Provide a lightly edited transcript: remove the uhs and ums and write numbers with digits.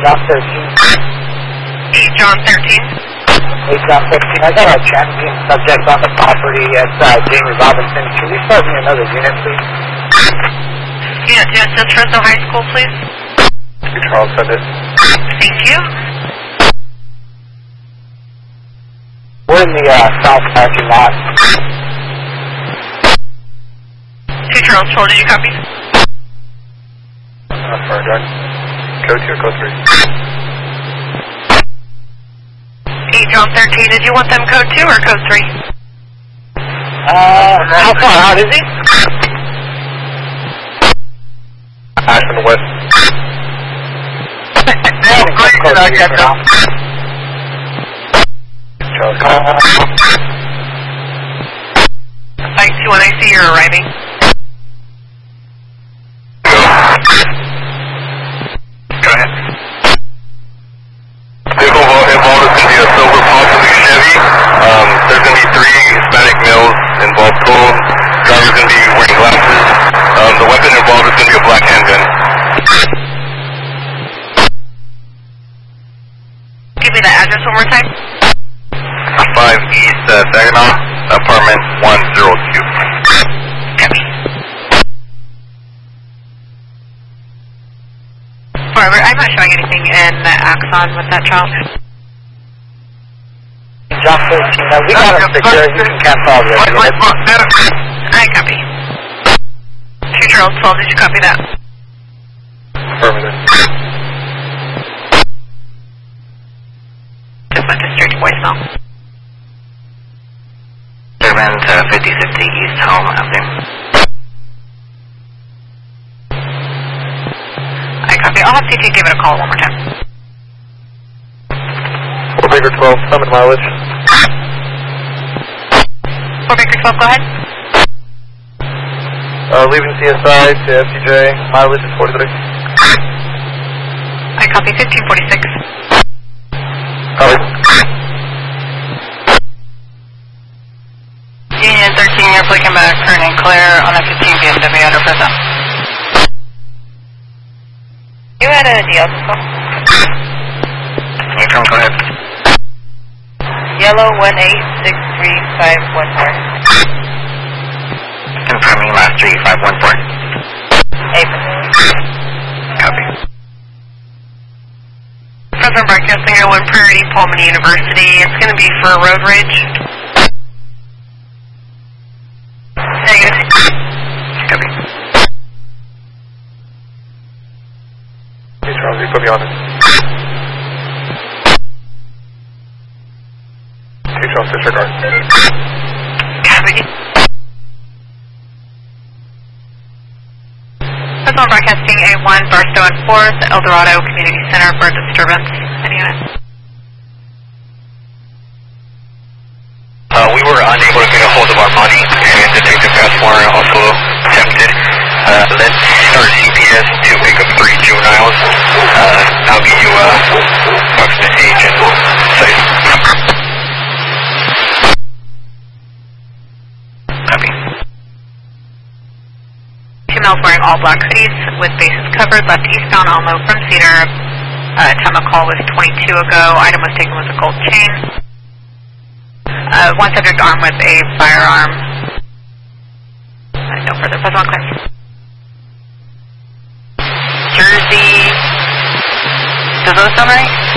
John 13. 8 John 13. 8 John 13. I got a transient subject on the property at Jamie Robinson. Can you start me another unit, please? Unit to Fresno High School, please. Charles, send it. Thank you. We're in the south parking lot. 2 Charles 12, did you copy? Sorry, Jack. Code 2 or code 3? 8 John 13, did you want them code 2 or code 3? How far out is he? Ashland West. Site 2, when I see you're arriving. Go ahead. Vehicle involved is going to be a silver, possibly Chevy. There's going to be 3 Hispanic males involved total. Driver's going to be wearing glasses. The weapon involved is going to be a black handgun. Give me the address one more time. 5 East Saginaw, apartment 102. Copy. However, I'm not showing anything in the Axon with that child. John 13. We got him secure. You can cancel all this. I copy. 2 Charles 12, did you copy that? Affirmative. Just went to straight to voicemail. Servant 5050 East Home Avenue. I copy. I'll have CT give it a call one more time. 4 Baker 12, summon mileage. 4 Baker 12, go ahead. Leaving CSI to FTJ, mileage is 43. I copy 1546. Copy. Union 13, you're flicking back, turning clear on a 15 BMW under Fresno. You had a deal before. Neutron, go ahead. Yellow 1863514. Confirming last 3514. April. Copy. Fresno Broadcasting at 1 Prairie, Pullman University. It's going to be for road rage. Negative. Copy. Hey Charles, you put me on it. Hey Charles, disregard. Copy. Fresno Broadcasting A1, Barstow and 4th, El Dorado Community Center for disturbance. Any unit? We were unable to get a hold of our money, and Detective Passmore also attempted. Let's start CPS to pick up 3 juveniles. I'll give you approximate age and size. Copy. 2 males wearing all black hoodies with bases covered, left eastbound Almo from Cedar. Time of call was 22 ago. Item was taken with a gold chain. One subject armed with a firearm. No further Fresno claims. Jersey. Does those sound right?